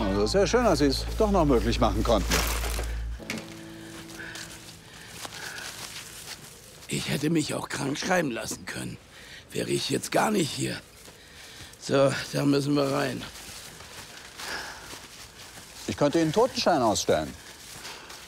Also ist ja schön, dass Sie es doch noch möglich machen konnten. Ich hätte mich auch krank schreiben lassen können. Wäre ich jetzt gar nicht hier. So, da müssen wir rein. Ich könnte Ihnen einen Totenschein ausstellen.